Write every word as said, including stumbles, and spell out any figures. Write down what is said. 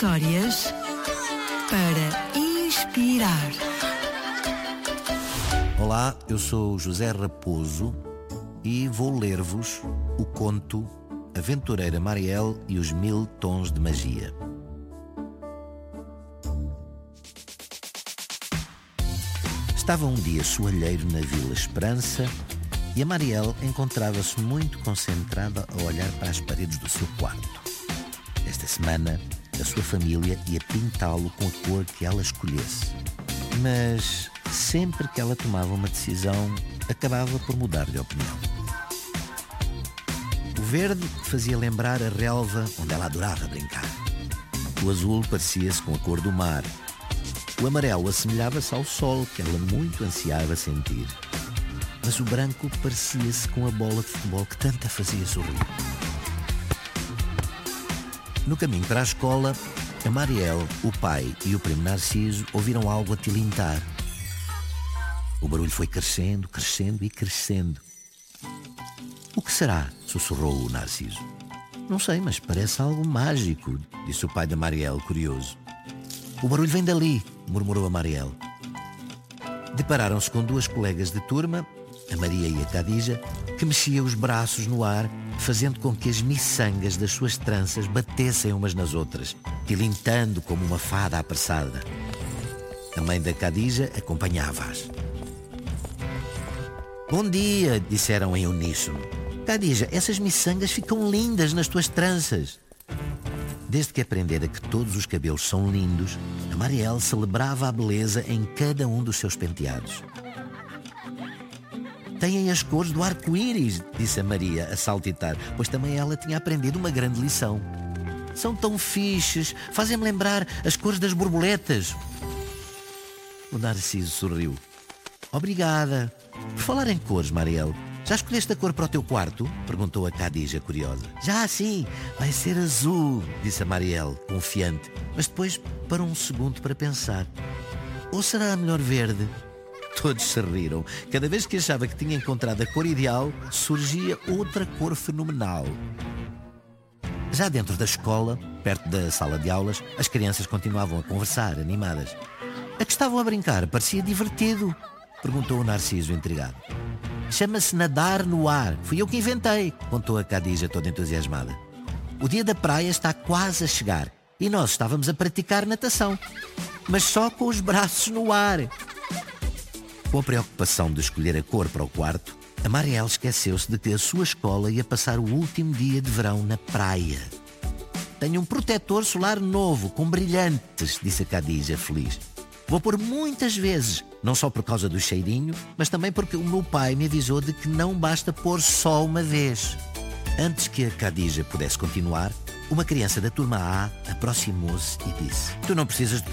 Histórias para inspirar. Olá, eu sou José Raposo e vou ler-vos o conto Aventureira Mariel e os Mil Tons de Magia. Estava um dia soalheiro na Vila Esperança e a Mariel encontrava-se muito concentrada a olhar para as paredes do seu quarto. Esta semana, a sua família ia pintá-lo com a cor que ela escolhesse. Mas sempre que ela tomava uma decisão, acabava por mudar de opinião. O verde fazia lembrar a relva onde ela adorava brincar. O azul parecia-se com a cor do mar. O amarelo assemelhava-se ao sol que ela muito ansiava sentir. Mas o branco parecia-se com a bola de futebol que tanto a fazia sorrir. No caminho para a escola, a Mariel, o pai e o primo Narciso ouviram algo a tilintar. O barulho foi crescendo, crescendo e crescendo. O que será? Sussurrou o Narciso. Não sei, mas parece algo mágico, disse o pai da Mariel, curioso. O barulho vem dali, murmurou a Mariel. Depararam-se com duas colegas de turma, a Maria e a Cadija, que mexiam os braços no ar, fazendo com que as miçangas das suas tranças batessem umas nas outras, tilintando como uma fada apressada. A mãe da Cadija acompanhava-as. Bom dia, disseram em uníssono. Cadija, essas miçangas ficam lindas nas tuas tranças. Desde que aprendera que todos os cabelos são lindos, a Mariel celebrava a beleza em cada um dos seus penteados. Têm as cores do arco-íris, disse a Maria a saltitar, pois também ela tinha aprendido uma grande lição. São tão fixes, fazem-me lembrar as cores das borboletas. O Narciso sorriu. Obrigada. Por falar em cores, Mariel, já escolheste a cor para o teu quarto? Perguntou a Cadija, curiosa. Já sim, vai ser azul, disse a Mariel, confiante, mas depois parou um segundo para pensar. Ou será melhor verde? Todos se riram. Cada vez que achava que tinha encontrado a cor ideal, surgia outra cor fenomenal. Já dentro da escola, perto da sala de aulas, as crianças continuavam a conversar, animadas. A que estavam a brincar parecia divertido, perguntou o Narciso, intrigado. Chama-se nadar no ar. Fui eu que inventei, contou a Cadija toda entusiasmada. O dia da praia está quase a chegar e nós estávamos a praticar natação, mas só com os braços no ar. Com a preocupação de escolher a cor para o quarto, a Mariel esqueceu-se de que a sua escola ia passar o último dia de verão na praia. Tenho um protetor solar novo, com brilhantes, disse a Cadija, feliz. Vou pôr muitas vezes, não só por causa do cheirinho, mas também porque o meu pai me avisou de que não basta pôr só uma vez. Antes que a Cadija pudesse continuar, uma criança da turma A aproximou-se e disse: Tu não precisas de